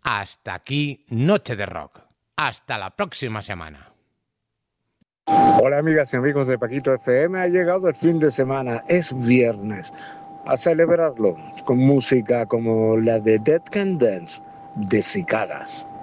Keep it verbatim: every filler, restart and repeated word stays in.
Hasta aquí Noche de Rock. Hasta la próxima semana. Hola amigas y amigos de Paquito F M, ha llegado el fin de semana, es viernes, a celebrarlo con música como la de Dead Can Dance de Cicadas.